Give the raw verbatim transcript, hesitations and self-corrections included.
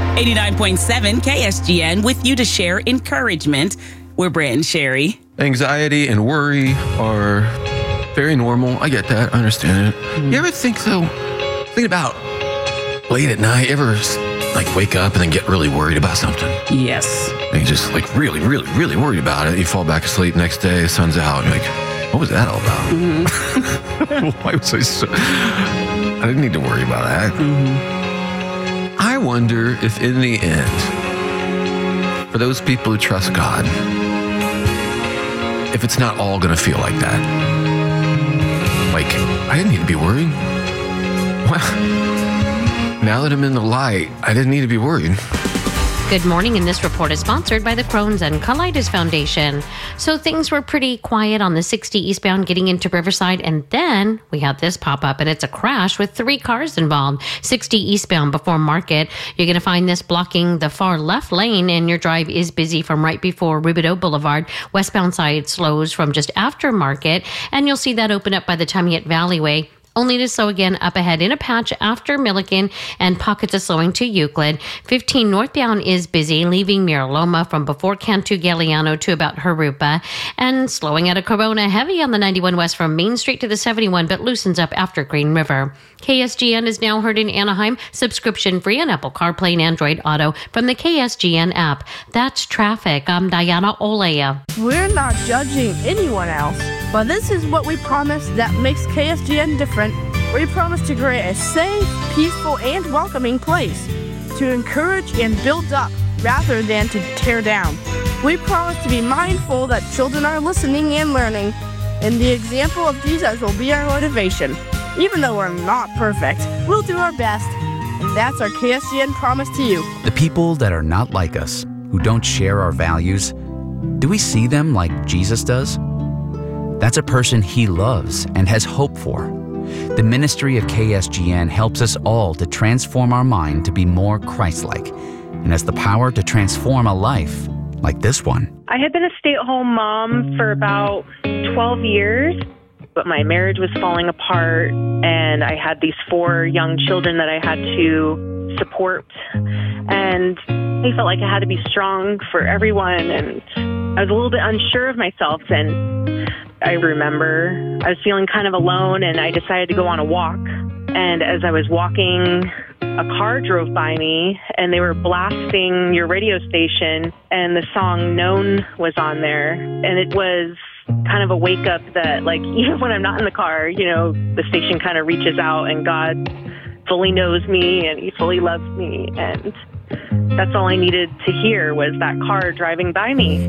eighty-nine point seven K S G N with you to share encouragement. We're Brent and Sherry. Anxiety and worry are very normal. I get that. I understand it. Mm-hmm. You ever think, though, think about late at night, you ever like wake up and then get really worried about something? Yes. And you just like really, really, really worried about it. You fall back asleep next day, the sun's out. You're like, what was that all about? Mm-hmm. Why was I so... I didn't need to worry about that. Mm-hmm. I wonder if in the end, for those people who trust God, if it's not all going to feel like that. Like, I didn't need to be worried. Well, now that I'm in the light, I didn't need to be worried. Good morning, and this report is sponsored by the Crohn's and Colitis Foundation. So things were pretty quiet on the sixty eastbound getting into Riverside, and then we had this pop up, and it's a crash with three cars involved. sixty eastbound before Market. You're going to find this blocking the far left lane, and your drive is busy from right before Rubidoux Boulevard. Westbound side slows from just after Market, and you'll see that open up by the time you hit Valleyway. Only to slow again up ahead in a patch after Milliken, and pockets of slowing to Euclid. fifteen northbound is busy, leaving Miraloma from before Cantu Galiano to about Harupa, and slowing out of Corona, heavy on the ninety-one west from Main Street to the seventy-one, but loosens up after Green River. K S G N is now heard in Anaheim, subscription-free on Apple CarPlay and Android Auto from the K S G N app. That's traffic. I'm Diana Olea. We're not judging anyone else, but this is what we promise that makes K S G N different. We promise to create a safe, peaceful, and welcoming place to encourage and build up rather than to tear down. We promise to be mindful that children are listening and learning, and the example of Jesus will be our motivation. Even though we're not perfect, we'll do our best, and that's our K S G N promise to you. The people that are not like us, who don't share our values, do we see them like Jesus does? That's a person he loves and has hope for. The ministry of K S G N helps us all to transform our mind to be more Christ-like, and has the power to transform a life like this one. I had been a stay-at-home mom for about twelve years, but my marriage was falling apart, and I had these four young children that I had to support, and I felt like I had to be strong for everyone, and I was a little bit unsure of myself, and I remember I was feeling kind of alone, and I decided to go on a walk. And as I was walking, a car drove by me, and they were blasting your radio station, and the song Known was on there. And it was kind of a wake up that, like, even when I'm not in the car, you know, the station kind of reaches out, and God fully knows me, and he fully loves me. And that's all I needed to hear was that car driving by me.